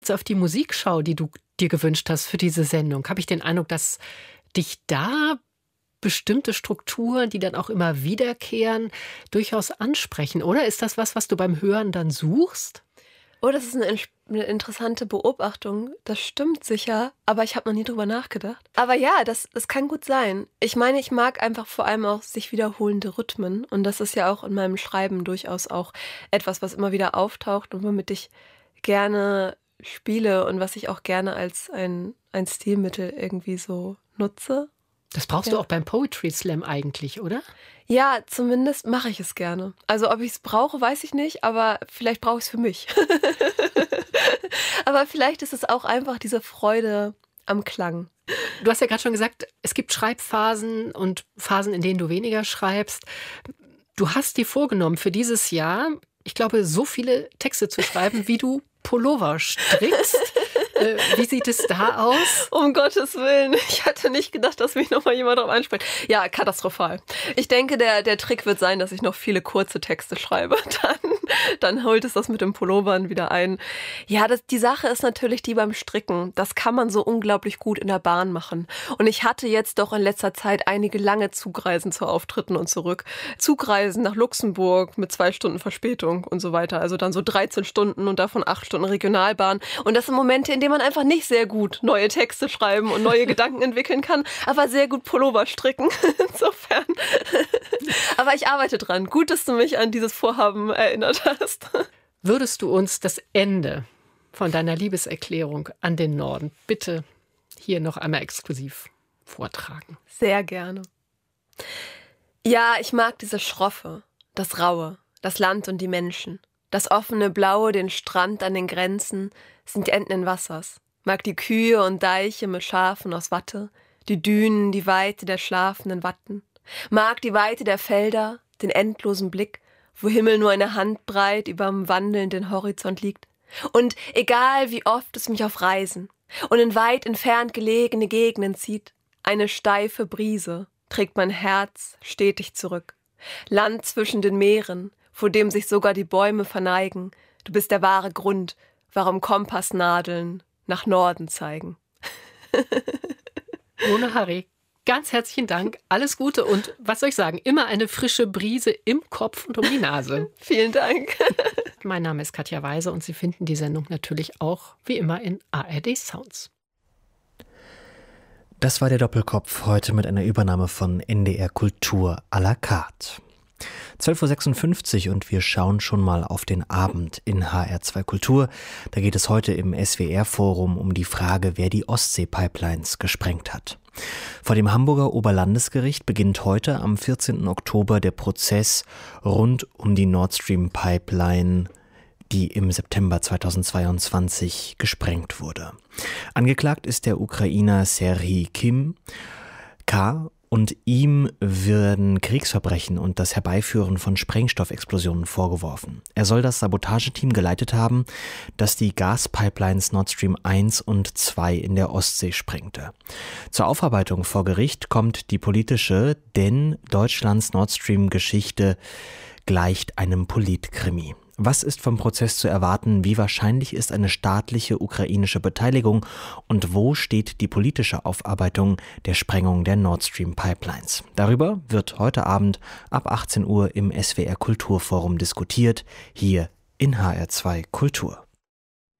Auf die Musikschau, die du dir gewünscht hast für diese Sendung, habe ich den Eindruck, dass dich da bestimmte Strukturen, die dann auch immer wiederkehren, durchaus ansprechen, oder? Ist das was du beim Hören dann suchst? Oh, das ist eine interessante Beobachtung. Das stimmt sicher, aber ich habe noch nie drüber nachgedacht. Aber ja, das kann gut sein. Ich meine, ich mag einfach vor allem auch sich wiederholende Rhythmen. Und das ist ja auch in meinem Schreiben durchaus auch etwas, was immer wieder auftaucht und womit ich gerne spiele und was ich auch gerne als ein Stilmittel irgendwie so nutze. Das brauchst du auch beim Poetry Slam eigentlich, oder? Ja, zumindest mache ich es gerne. Also ob ich es brauche, weiß ich nicht, aber vielleicht brauche ich es für mich. Aber vielleicht ist es auch einfach diese Freude am Klang. Du hast ja gerade schon gesagt, es gibt Schreibphasen und Phasen, in denen du weniger schreibst. Du hast dir vorgenommen für dieses Jahr, ich glaube, so viele Texte zu schreiben, wie du Pullover strickst. Wie sieht es da aus? Um Gottes Willen, ich hatte nicht gedacht, dass mich noch mal jemand darauf anspricht. Ja, katastrophal. Ich denke, der Trick wird sein, dass ich noch viele kurze Texte schreibe. Dann holt es das mit den Pullovern wieder ein. Ja, die Sache ist natürlich die beim Stricken. Das kann man so unglaublich gut in der Bahn machen. Und ich hatte jetzt doch in letzter Zeit einige lange Zugreisen zu Auftritten und zurück. Zugreisen nach Luxemburg mit 2 Stunden Verspätung und so weiter. Also dann so 13 Stunden und davon 8 Stunden Regionalbahn. Und das sind Momente, in denen man einfach nicht sehr gut neue Texte schreiben und neue Gedanken entwickeln kann, aber sehr gut Pullover stricken. Insofern. Aber ich arbeite dran. Gut, dass du mich an dieses Vorhaben erinnert hast. Würdest du uns das Ende von deiner Liebeserklärung an den Norden bitte hier noch einmal exklusiv vortragen? Sehr gerne. Ja, ich mag diese Schroffe, das Raue, das Land und die Menschen. Das offene Blaue, den Strand an den Grenzen, sind die Enden Wassers. Mag die Kühe und Deiche mit Schafen aus Watte, die Dünen, die Weite der schlafenden Watten. Mag die Weite der Felder, den endlosen Blick, wo Himmel nur eine Handbreit überm wandelnden Horizont liegt. Und egal wie oft es mich auf Reisen und in weit entfernt gelegene Gegenden zieht, eine steife Brise trägt mein Herz stetig zurück. Land zwischen den Meeren, vor dem sich sogar die Bäume verneigen. Du bist der wahre Grund, warum Kompassnadeln nach Norden zeigen. Mona Harry, ganz herzlichen Dank. Alles Gute und, was soll ich sagen, immer eine frische Brise im Kopf und um die Nase. Vielen Dank. Mein Name ist Katja Weise und Sie finden die Sendung natürlich auch, wie immer, in ARD Sounds. Das war der Doppelkopf heute mit einer Übernahme von NDR Kultur à la carte. 12.56 Uhr und wir schauen schon mal auf den Abend in HR2 Kultur. Da geht es heute im SWR-Forum um die Frage, wer die Ostsee-Pipelines gesprengt hat. Vor dem Hamburger Oberlandesgericht beginnt heute am 14. Oktober der Prozess rund um die Nord Stream Pipeline, die im September 2022 gesprengt wurde. Angeklagt ist der Ukrainer Serhii Kim K. und ihm werden Kriegsverbrechen und das Herbeiführen von Sprengstoffexplosionen vorgeworfen. Er soll das Sabotageteam geleitet haben, das die Gaspipelines Nord Stream 1 und 2 in der Ostsee sprengte. Zur Aufarbeitung vor Gericht kommt die politische, denn Deutschlands Nord Stream-Geschichte gleicht einem Politkrimi. Was ist vom Prozess zu erwarten? Wie wahrscheinlich ist eine staatliche ukrainische Beteiligung? Und wo steht die politische Aufarbeitung der Sprengung der Nord Stream Pipelines? Darüber wird heute Abend ab 18 Uhr im SWR Kulturforum diskutiert, hier in HR2 Kultur.